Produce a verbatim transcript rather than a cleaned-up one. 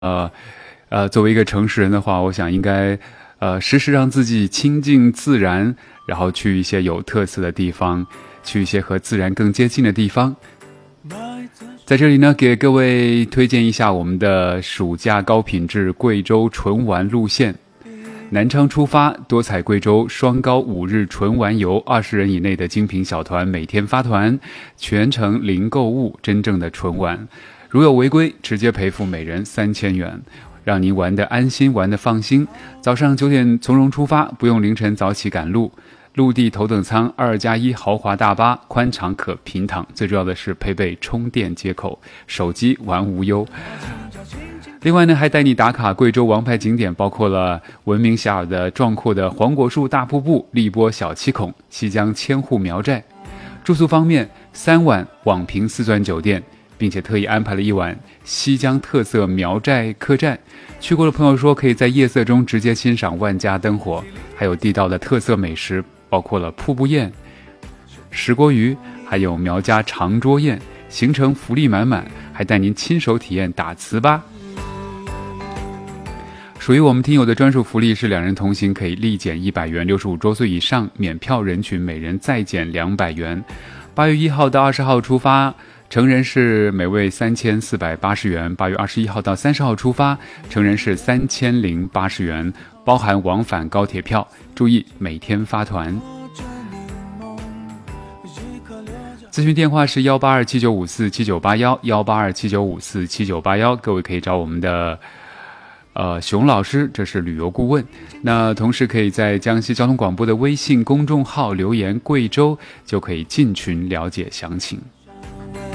呃呃，作为一个城市人的话，我想应该呃时时让自己亲近自然，然后去一些有特色的地方，去一些和自然更接近的地方。在这里呢，给各位推荐一下我们的暑假高品质贵州纯玩路线。南昌出发，多彩贵州双高五日纯玩游，二十人以内的精品小团每天发团，全程零购物，真正的纯玩。如有违规，直接赔付每人三千元，让您玩得安心，玩得放心。早上九点从容出发，不用凌晨早起赶路。陆地头等舱二加一豪华大巴，宽敞可平躺，最重要的是配备充电接口，手机玩无忧。另外呢，还带你打卡贵州王牌景点，包括了闻名遐迩的壮阔的黄果树大瀑布、荔波小七孔、西江千户苗寨。住宿方面，三晚网评四钻酒店，并且特意安排了一晚西江特色苗寨客栈。去过的朋友说，可以在夜色中直接欣赏万家灯火，还有地道的特色美食，包括了瀑布宴、石锅鱼，还有苗家长桌宴，行程福利满满，还带您亲手体验打糍粑。属于我们听友的专属福利是两人同行可以立减一百元，六十五周岁以上免票人群每人再减两百元。八月一号到二十号出发，成人是每位三千四百八十元；八月二十一号到三十号出发，成人是三千零八十元，包含往返高铁票。注意每天发团。咨询电话是幺八二七九五四七九八幺，幺八二七九五四七九八幺，各位可以找我们的呃，熊老师，这是旅游顾问。那同时可以在江西交通广播的微信公众号留言贵州，就可以进群了解详情。